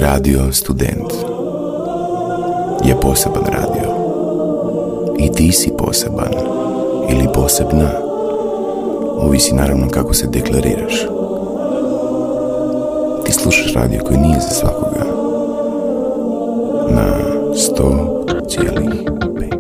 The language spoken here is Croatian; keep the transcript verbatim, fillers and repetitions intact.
Radio Student je poseban radio. I ti si poseban ili posebna. Ovisi naravno kako se deklariraš. Ti slušaš radio koji nije za svakoga. Na sto cijelih